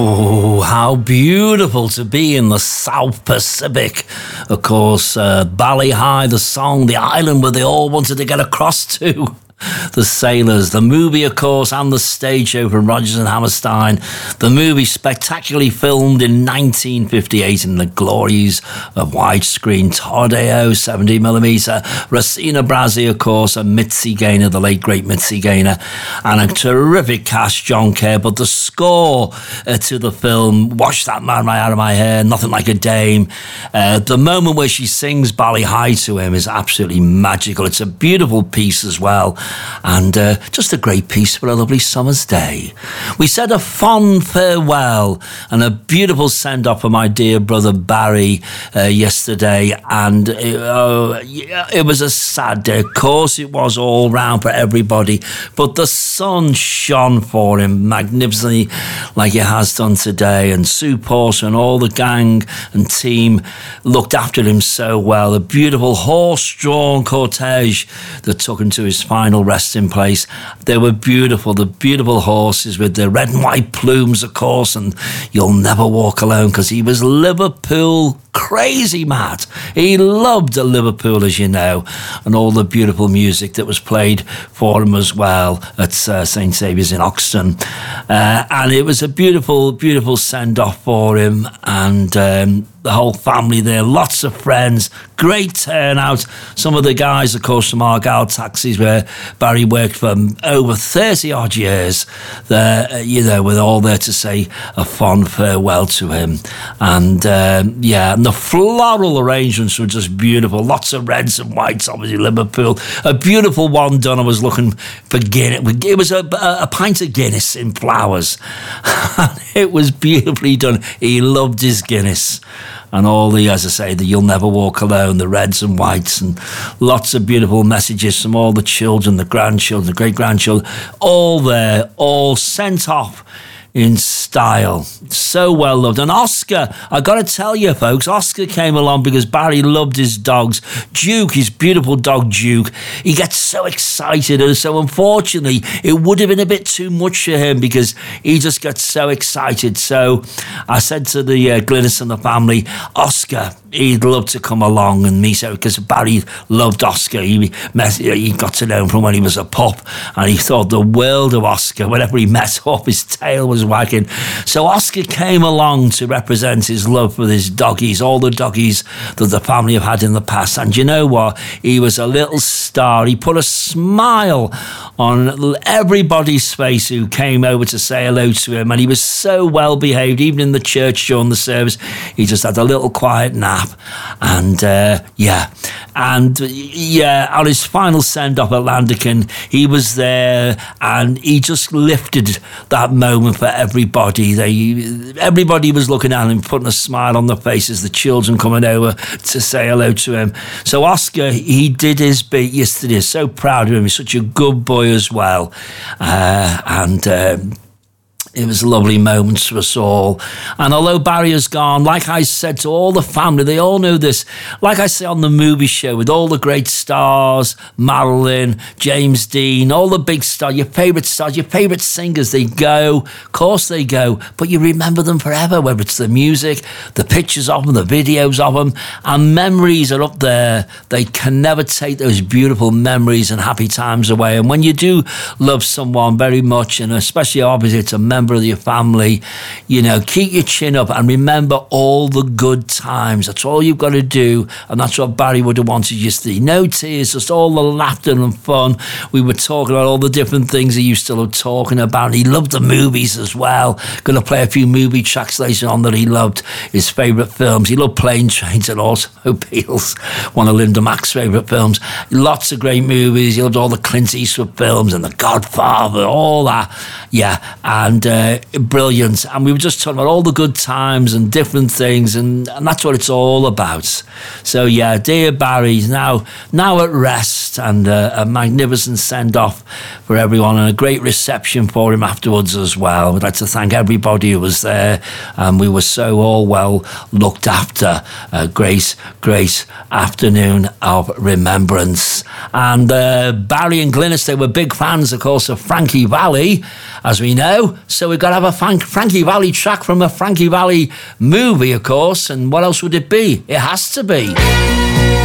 Oh, how beautiful to be in the South Pacific. Of course, Bali High, the song, the island where they all wanted to get across to. The Sailors, the movie, of course, and the stage show from Rodgers and Hammerstein. The movie spectacularly filmed in 1958 in the glories of widescreen Tardeo 70mm. Rosina Brazzi, of course, and Mitzi Gaynor, the late great Mitzi Gaynor, and a terrific cast, John Kerr. But the score to the film, Wash That Man Right Out of My Hair, Nothing Like a Dame. The moment where she sings Bali High to him is absolutely magical. It's a beautiful piece as well. And just a great piece for a lovely summer's day. We said a fond farewell and a beautiful send-off for my dear brother Barry yesterday, and it was a sad day. Of course it was all round for everybody, but the sun shone for him magnificently like it has done today, and Sue Porter and all the gang and team looked after him so well. A beautiful horse-drawn cortege that took him to his final resting place. They were beautiful, the beautiful horses with their red and white plumes, of course, and You'll Never Walk Alone, because he was Liverpool crazy mad. He loved Liverpool, as you know, and all the beautiful music that was played for him as well at St Saviour's in Oxton. And it was a beautiful, beautiful send-off for him, and the whole family there, lots of friends, great turnout. Some of the guys, of course, from Argyle Taxis, where Barry worked for over 30 odd years, were all there to say a fond farewell to him. And and the floral arrangements were just beautiful. Lots of reds and whites, obviously Liverpool. A beautiful one done. I was looking for Guinness. It was a pint of Guinness in flowers. And it was beautifully done. He loved his Guinness. And all the, as I say, the You'll Never Walk Alone, the reds and whites, and lots of beautiful messages from all the children, the grandchildren, the great-grandchildren, all there, all sent off in style. So well loved. And Oscar, I got to tell you, folks, Oscar came along because Barry loved his dogs. Duke, his beautiful dog Duke, he gets so excited. And so unfortunately, it would have been a bit too much for him because he just gets so excited. So I said to the Glynis and the family, Oscar, he'd love to come along and meet him, because Barry loved Oscar. He got to know him from when he was a pup, and he thought the world of Oscar. Whenever he met up, his tail was wagging. So Oscar came along to represent his love for his doggies, all the doggies that the family have had in the past. And you know what? He was a little star. He put a smile on everybody's face who came over to say hello to him, and he was so well behaved. Even in the church during the service, he just had a little quiet nap. And on his final send-off at Landican, he was there, and he just lifted that moment for everybody. Everybody was looking at him, putting a smile on their faces, the children coming over to say hello to him. So Oscar, he did his bit yesterday. So proud of him. He's such a good boy as well. It was lovely moments for us all. And although Barry has gone, like I said to all the family, they all know this, like I say on the movie show, with all the great stars, Marilyn, James Dean, all the big stars, your favourite singers, they go, of course they go, but you remember them forever, whether it's the music, the pictures of them, the videos of them, and memories are up there. They can never take those beautiful memories and happy times away. And when you do love someone very much, and especially obviously it's a member of your family, you know, keep your chin up and remember all the good times. That's all you've got to do, and that's what Barry would have wanted you to see. No tears, just all the laughter and fun. We were talking about all the different things he used to love talking about. He loved the movies as well. Going to play a few movie tracks later on that he loved, his favourite films. He loved Plane, Trains and Automobiles, one of Linda Mack's favourite films. Lots of great movies. He loved all the Clint Eastwood films and The Godfather, all that. Yeah, and brilliant. And we were just talking about all the good times and different things, and that's what it's all about. So yeah, dear Barry's now at rest, and a magnificent send-off for everyone, and a great reception for him afterwards as well. We'd like to thank everybody who was there, and we were so all well looked after. A great afternoon of remembrance. And Barry and Glynis, they were big fans, of course, of Frankie Valli, as we know. So so we've got to have a Frankie Valli track from a Frankie Valli movie, of course. And what else would it be? It has to be